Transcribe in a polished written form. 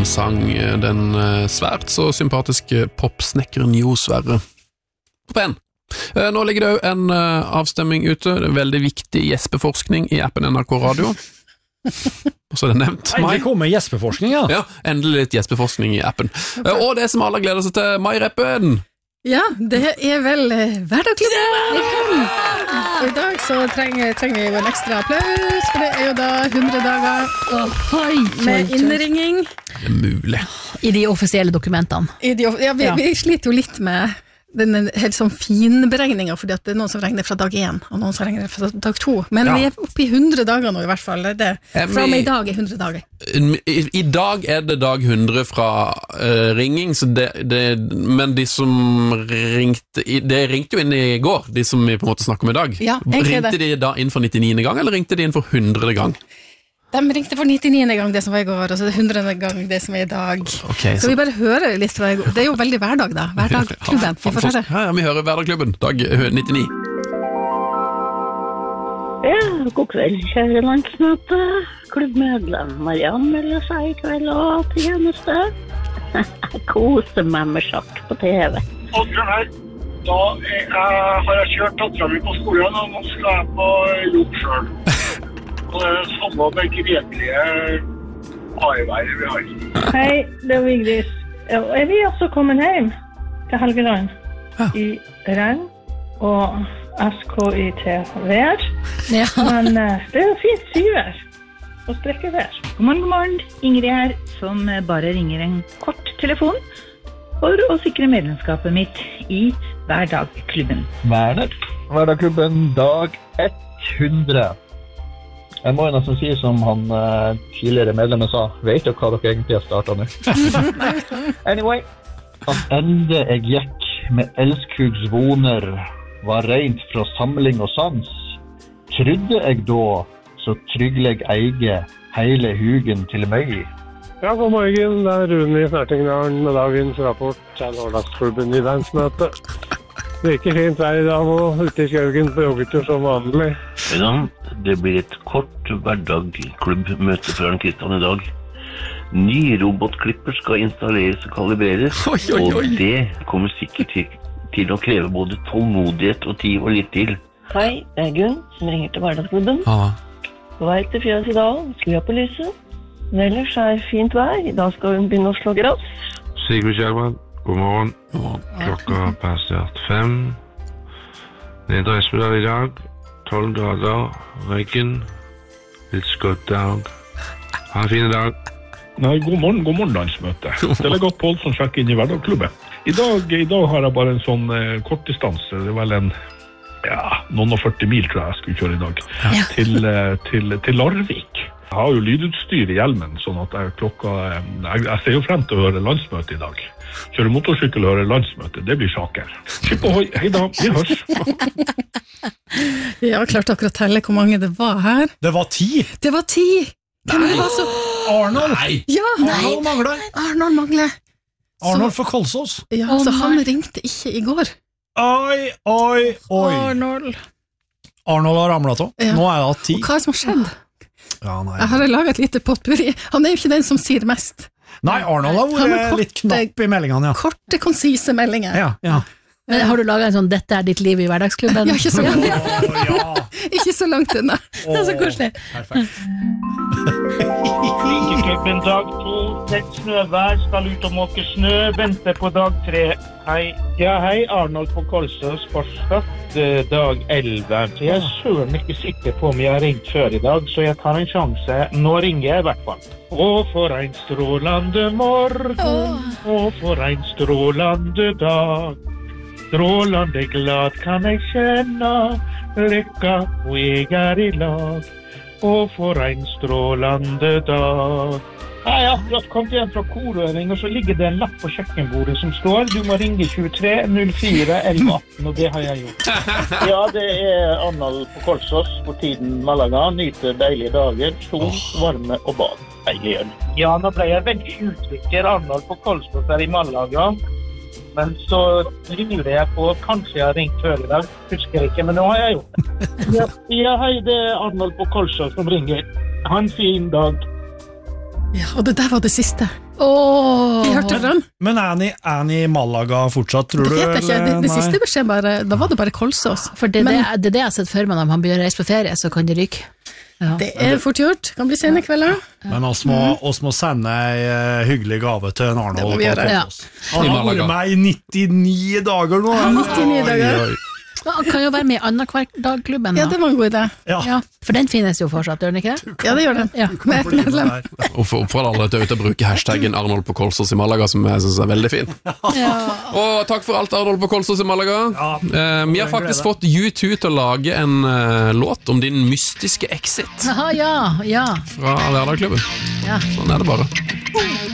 som sang den svært så sympatiske popsnekkeren Jo Sverre på P1. Nå ligger det jo en avstemming ute, det er veldig viktig gjespeforskning i appen NRK Radio. Og så er det nevnt Endelig kommer gjespeforskning, ja. Ja, endelig litt gjespeforskning i appen. Og det som alle gleder seg til, Mai-reppen! Ja, det er vel Hverdagsklubben! Og i dag så trenger vi jo en ekstra applaus, for det er jo da 100 dager med innringing. Det er mulig. I de offisielle dokumentene. Vi sliter jo litt med den helt sånn finberegningen, fordi at det er noen som regner fra dag 1, og noen som regner fra dag 2. Men vi er oppe i 100 dager nå i hvert fall. Fra og med i dag er 100 dager. I dag er det dag 100 fra ringing, så men de som ringte ringte jo inn i går, de som vi på en måte snakker om i dag. Ja, ringte de da inn for 99. gang, eller ringte de inn for 100. gang? De ringte for 99. gang det som var i går, og så det 100. gang det som er i dag. Okay, så vi bare hører litt fra i går. Det er jo veldig hverdag da, Hverdagklubben. Vi får høre. Ja, vi hører Hverdagklubben, dag 99. Ja, god kveld, kjære landsmøte. Klubbmedlem Marianne melder seg i kveld og til tjeneste. Jeg koser meg med sjakk på TV. Oddbjørn her. Da har jeg kjørt datteren min på skolen, og nå skal jeg på jobb selv. Og det er samme begrepelige AI-været vi har. Hei, det er Vigdis. Er vi også kommet hjem til Helgeland i regn og SKIT-vær? Ja. Men det er jo fint syvær og strekkevær. God morgen. Ingrid her, som bare ringer en kort telefon for å sikre medlemskapet mitt i Hverdagklubben. Hverdagklubben, dag 100. Jeg må jo nesten si som han tidligere medlemmet sa, vet dere hva dere egentlig har startet nå? Anyway, at ende jeg gikk med elskhugs voner var rent fra samling og sans. Trodde jeg da, så tryggelig eie hele hugen til meg. Ja, god morgen, det er Rune i Snertingdalen med dagens rapport til Hverdagsklubben i landsmøte. Det er ikke fint vær i dag og ute i skjøgen på joggetur som vanlig. Det blir et kort hverdagklubbmøte fra Kristian i dag. Ny robotklipper skal installeres og kalibreres, og det kommer sikkert til å kreve både tålmodighet og tid og litt til. Hei, det er Gunn som ringer til Hverdagsklubben. På vei til fjøs i dag, skru opp på lyset. Men ellers er fint vær, i dag skal hun begynne å slå gress. Sigurd Kjellmann. God morgen. Klokka passert 5. Nedre Espedal i dag. 12 grader. Regn. Litt skott dag. Ha en fin dag. Nei, god morgen landsmøte. Delegat Pålsson sjekker inn i Hverdagklubben. I dag har jeg bare en sånn kortdistanse. Det er vel noen og 40 mil tror jeg skulle kjøre i dag. Til Larvik. Jeg har jo lydutstyr i hjelmen, sånn at jeg ser jo frem til å høre landsmøte i dag. Kjøre motorsykkel og høre landsmøte, det blir saker. Skipp ohoi, hei da, vi hørs. Jeg har klart akkurat telle hvor mange det var her. Det var 10. Det var 10. Hvem det var så? Arnold. Ja, Arnold mangler. Arnold mangler. Arnold for Kolsås. Ja, så han ringte ikke i går. Oi. Arnold har ramlet av. Ja. Nå er det 10. Og hva er det som har skjedd? Ja, nei. Jeg har laget et lite potpurri. Han er jo ikke den som sier mest. Nei, Arnold har vært litt knapp i meldingene, ja. Korte, konsise meldinger. Ja. Men har du laget en sånn, dette er ditt liv i Hverdagsklubben? Ja, ikke så langt. Ikke så langt unna. Det er så koselig. Perfekt. Flinkeklubben dag 2, lett snøvær, skal ut og måke snø, venter på dag 3. Hei. Ja, hei, Arnold på Kolsås, fortsatt dag 11. Jeg er søren ikke sikker på om jeg har ringt før i dag, så jeg tar en sjanse. Nå ringer jeg i hvert fall. Og for en strålande morgen, og for en strålande dag. Strålande glad kan jeg kjenne, lycka og jeg er i lag. Og for en strålande dag. Jeg har akkurat kommet hjem fra korøving, og så ligger det en lapp på kjøkkenbordet som står du må ringe 23 04 11 18, og det har jeg gjort. Ja, det er Arnold på Kolsås på tiden Malaga. Nyter deilige dager, sol, varme og bad. Deilig øl. Ja, nå ble jeg veldig usikker. Arnold på Kolsås er i Malaga. Men så lurer jeg på, kanskje jeg har ringt før i dag, husker ikke, men nå har jeg gjort det. Ja, hei, det er Arnold på Kolsås som ringer. Ha en fin dag. Ja, og det der var det siste. Vi hørte fra han. Men er han i Malaga fortsatt, tror du? Det vet jeg ikke, det siste beskjed bare, da var det bare Kolsås. For det er det jeg har sett for meg når han begynner å reise på ferie, så kan det ryke. Ja. Det er fort gjort, kan bli sene kvelder. Men oss må sende en hyggelig gave til en Arnold. Det må vi gjøre. Han har vært med i 99 dager nå. 99 dager. Han kan jo være med i Annenhver-dag-klubben. Ja, det var en god idé. Ja. For den finnes jo fortsatt, gjør den ikke det? Ja, det gjør den. Ja. Med et medlem. Og oppfordrer alle til å bruke hashtaggen Arnold på Kolsås i Malaga, som jeg synes er veldig fin. Og takk for alt, Arnold på Kolsås i Malaga. Vi har faktisk fått U2 til å lage en låt om din mystiske exit. Ja. Fra Hverdagsklubben. Ja. Sånn er det bare.